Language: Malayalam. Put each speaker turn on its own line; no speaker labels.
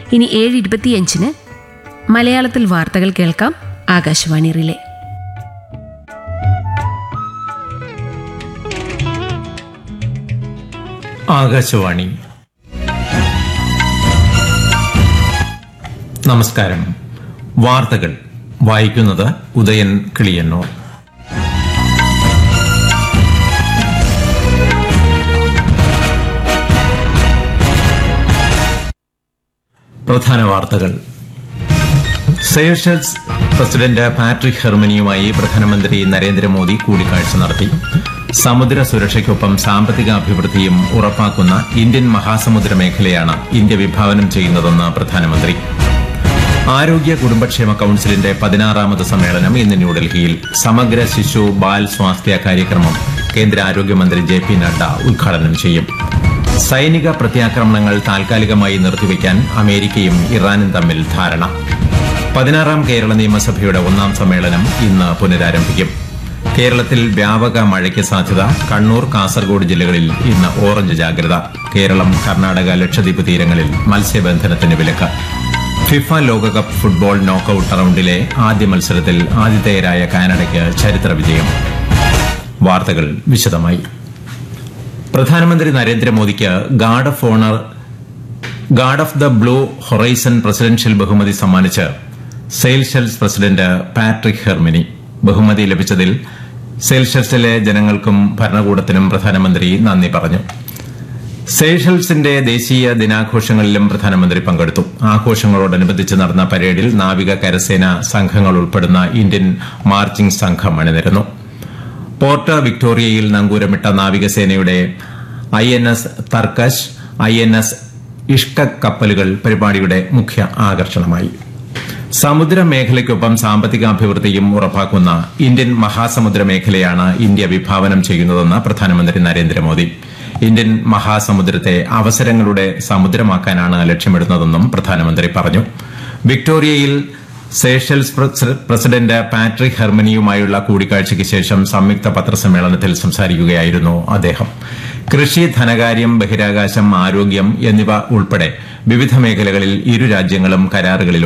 ഇനി 7:25 മലയാളത്തിൽ വാർത്തകൾ കേൾക്കാം. ആകാശവാണി റിലേ.
ആകാശവാണി. നമസ്കാരം. വാർത്തകൾ വായിക്കുന്നത് ഉദയൻ കിളിയന്നൂർ. പ്രധാന വാർത്തകൾ. സെയ്ഷൽസ് പ്രസിഡന്റ് പാട്രിക് ഹെർമനിയുമായി പ്രധാനമന്ത്രി നരേന്ദ്രമോദി കൂടിക്കാഴ്ച നടത്തി. സമുദ്ര സുരക്ഷയ്ക്കൊപ്പം സാമ്പത്തിക അഭിവൃദ്ധിയും ഉറപ്പാക്കുന്ന ഇന്ത്യൻ മഹാസമുദ്ര മേഖലയാണ് ഇന്ത്യ വിഭാവനം ചെയ്യുന്നതെന്ന് പ്രധാനമന്ത്രി. ആരോഗ്യ കുടുംബക്ഷേമ കൌൺസിലിന്റെ 16ാമത് സമ്മേളനം ഇന്ന് ന്യൂഡൽഹിയിൽ. സമഗ്ര ശിശു ബാൽ സ്വാസ്ഥ്യ കാര്യക്രമം കേന്ദ്ര ആരോഗ്യമന്ത്രി JP നഡ്ഡ ഉദ്ഘാടനം ചെയ്യും. സൈനിക പ്രത്യാക്രമണങ്ങൾ താൽക്കാലികമായി നിർത്തിവെക്കാൻ അമേരിക്കയും ഇറാനും തമ്മിൽ ധാരണ. 16ാം കേരള നിയമസഭയുടെ 1ാം സമ്മേളനം ഇന്ന് പുനരാരംഭിക്കും. കേരളത്തിൽ വ്യാപക മഴയ്ക്ക് സാധ്യത. കണ്ണൂർ, കാസർഗോഡ് ജില്ലകളിൽ ഇന്ന് ഓറഞ്ച് ജാഗ്രത. കേരളം, കർണാടക, ലക്ഷദ്വീപ് തീരങ്ങളിൽ മത്സ്യബന്ധനത്തിന് വിലക്ക്. ഫിഫ ലോകകപ്പ് ഫുട്ബോൾ നോക്കൌട്ട് റൌണ്ടിലെ ആദ്യ മത്സരത്തിൽ ആതിഥേയരായ കാനഡയ്ക്ക് ചരിത്ര വിജയം. വാർത്തകൾ വിശദമായി. പ്രധാനമന്ത്രി നരേന്ദ്രമോദിക്ക് guard of the blue horizon presidential ബഹുമതി സമ്മാനിച്ച് സെയ്ഷൽസ് പ്രസിഡന്റ് പാട്രിക് ഹെർമനി. ബഹുമതി ലഭിച്ചതിൽ സെയ്ഷൽസിലെ ജനങ്ങൾക്കും ഭരണകൂടത്തിനും പ്രധാനമന്ത്രി നന്ദി പറഞ്ഞു. സെയ്ഷൽസിന്റെ ദേശീയ ദിനാഘോഷങ്ങളിലും പ്രധാനമന്ത്രി പങ്കെടുത്തു. ആഘോഷങ്ങളോടനുബന്ധിച്ച് നടന്ന പരേഡിൽ നാവിക, കരസേന സംഘങ്ങൾ ഉൾപ്പെടുന്ന ഇന്ത്യൻ മാർച്ചിംഗ് സംഘം അണിനിരന്നു. പോർട്ട് വിക്ടോറിയയിൽ നങ്കൂരമിട്ട നാവികസേനയുടെ INS തർക്കശ്, INS ഇഷ്കക് കപ്പലുകൾ പരിപാടിയുടെ മുഖ്യ ആകർഷണമായി. സമുദ്ര മേഖലയ്ക്കൊപ്പം സാമ്പത്തികാഭിവൃദ്ധിയും ഉറപ്പാക്കുന്ന ഇന്ത്യൻ മഹാസമുദ്ര മേഖലയാണ് ഇന്ത്യ വിഭാവനം ചെയ്യുന്നതെന്ന് പ്രധാനമന്ത്രി നരേന്ദ്രമോദി. ഇന്ത്യൻ മഹാസമുദ്രത്തെ അവസരങ്ങളുടെ സമുദ്രമാക്കാനാണ് ലക്ഷ്യമിടുന്നതെന്നും പ്രധാനമന്ത്രി പറഞ്ഞു. വിക്ടോറിയയിൽ സെയ്ഷൽസ് പ്രസിഡന്റ് പാട്രിക് ഹെർമനിയുമായുള്ള കൂടിക്കാഴ്ചയ്ക്ക് ശേഷം സംയുക്ത പത്രസമ്മേളനത്തിൽ സംസാരിക്കുകയായിരുന്നു അദ്ദേഹം. കൃഷി, ധനകാര്യം, ബഹിരാകാശം, ആരോഗ്യം എന്നിവ ഉൾപ്പെടെ വിവിധ മേഖലകളിൽ ഇരു രാജ്യങ്ങളും കരാറുകളിൽ